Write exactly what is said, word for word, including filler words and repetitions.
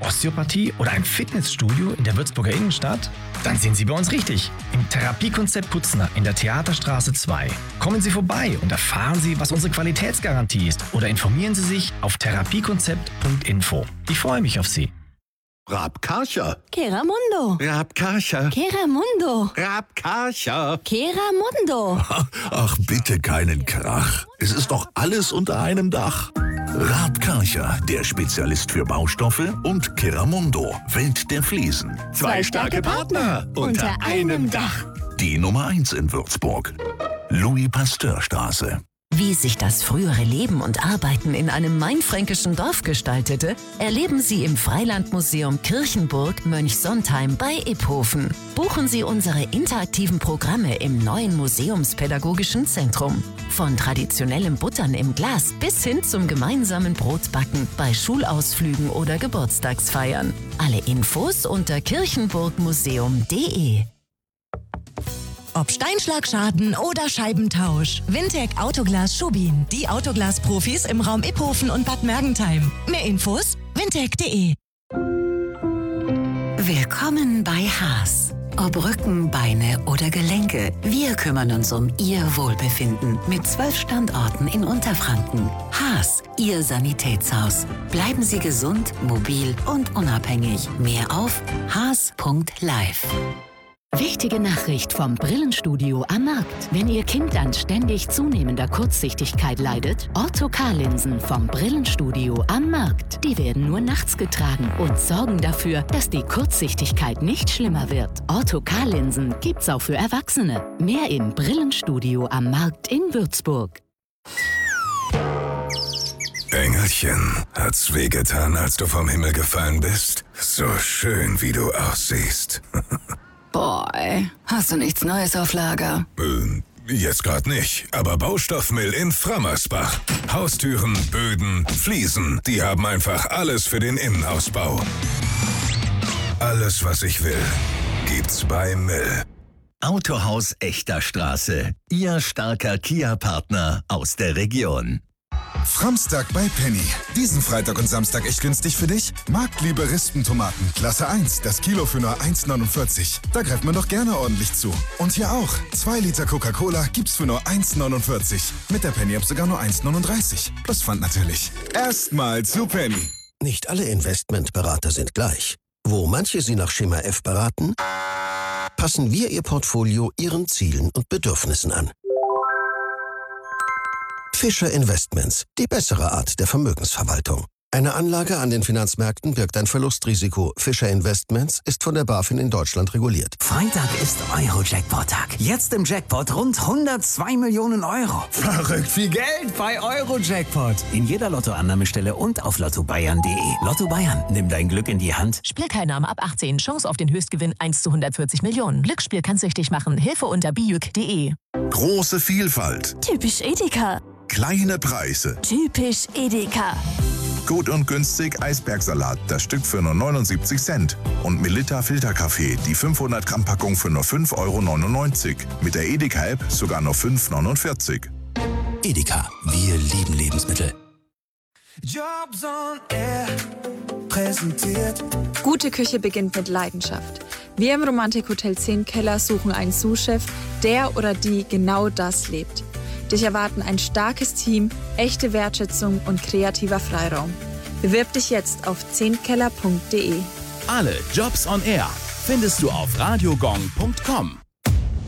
Osteopathie oder ein Fitnessstudio in der Würzburger Innenstadt? Dann sind Sie bei uns richtig. Im Therapiekonzept Putzner in der Theaterstraße zwei. Kommen Sie vorbei und erfahren Sie, was unsere Qualitätsgarantie ist, oder informieren Sie sich auf therapiekonzept punkt info. Ich freue mich auf Sie. Rabkarcher. Keramundo. Rabkarcher. Keramundo. Rabkarcher. Keramundo. Ach, bitte keinen Krach. Es ist doch alles unter einem Dach. Rabkarcher, der Spezialist für Baustoffe, und Keramundo, Welt der Fliesen. Zwei starke Partner unter einem Dach. Die Nummer eins in Würzburg. Louis-Pasteur-Straße. Wie sich das frühere Leben und Arbeiten in einem mainfränkischen Dorf gestaltete, erleben Sie im Freilandmuseum Kirchenburg Mönchsontheim bei Iphofen. Buchen Sie unsere interaktiven Programme im neuen Museumspädagogischen Zentrum. Von traditionellem Buttern im Glas bis hin zum gemeinsamen Brotbacken bei Schulausflügen oder Geburtstagsfeiern. Alle Infos unter kirchenburgmuseum punkt de. Ob Steinschlagschaden oder Scheibentausch. Wintec Autoglas Schubin. Die Autoglas-Profis im Raum Iphofen und Bad Mergentheim. Mehr Infos wintec punkt de. Willkommen bei Haas. Ob Rücken, Beine oder Gelenke, wir kümmern uns um Ihr Wohlbefinden mit zwölf Standorten in Unterfranken. Haas, Ihr Sanitätshaus. Bleiben Sie gesund, mobil und unabhängig. Mehr auf haas punkt live. Wichtige Nachricht vom Brillenstudio am Markt. Wenn Ihr Kind an ständig zunehmender Kurzsichtigkeit leidet, Ortho-K-Linsen vom Brillenstudio am Markt. Die werden nur nachts getragen und sorgen dafür, dass die Kurzsichtigkeit nicht schlimmer wird. Ortho-K-Linsen gibt's auch für Erwachsene. Mehr im Brillenstudio am Markt in Würzburg. Engelchen, hat's wehgetan, als du vom Himmel gefallen bist? So schön, wie du aussiehst. Boy, hast du nichts Neues auf Lager? Ähm, jetzt gerade nicht, aber Baustoffmill in Frammersbach. Haustüren, Böden, Fliesen, die haben einfach alles für den Innenausbau. Alles, was ich will, gibt's bei Mill. Autohaus Echter Straße, Ihr starker Kia-Partner aus der Region. Framstag bei Penny. Diesen Freitag und Samstag echt günstig für dich? Marktliebe Rispentomaten, Klasse eins, das Kilo für nur eins neunundvierzig. Da greift man doch gerne ordentlich zu. Und hier auch. zwei Liter Coca-Cola gibt's für nur eins neunundvierzig. Mit der Penny-App sogar nur eins neununddreißig. Plus Pfand natürlich. Erstmal zu Penny. Nicht alle Investmentberater sind gleich. Wo manche Sie nach Schema F beraten, passen wir Ihr Portfolio Ihren Zielen und Bedürfnissen an. Fischer Investments, die bessere Art der Vermögensverwaltung. Eine Anlage an den Finanzmärkten birgt ein Verlustrisiko. Fischer Investments ist von der BaFin in Deutschland reguliert. Freitag ist Euro-Jackpot-Tag. Jetzt im Jackpot rund hundertzwei Millionen Euro. Verrückt viel Geld bei Euro-Jackpot. In jeder Lottoannahmestelle und auf lotto bayern punkt de. Lotto Bayern, nimm dein Glück in die Hand. Spielteilnahme ab achtzehn. Chance auf den Höchstgewinn eins zu hundertvierzig Millionen. Glücksspiel kann süchtig machen. Hilfe unter bijuk punkt de. Große Vielfalt. Typisch Edeka. Kleine Preise. Typisch Edeka. Gut und günstig Eisbergsalat, das Stück für nur neunundsiebzig Cent. Und Melitta Filterkaffee, die fünfhundert Gramm Packung für nur fünf Euro neunundneunzig. Mit der Edeka-App sogar nur fünf Euro neunundvierzig. Edeka, wir lieben Lebensmittel. Jobs on Air präsentiert. Gute Küche beginnt mit Leidenschaft. Wir im Romantik-Hotel zehn Keller suchen einen Sous-Chef, der oder die genau das lebt. Dich erwarten ein starkes Team, echte Wertschätzung und kreativer Freiraum. Bewirb dich jetzt auf zehn keller punkt de. Alle Jobs on Air findest du auf radiogong punkt com.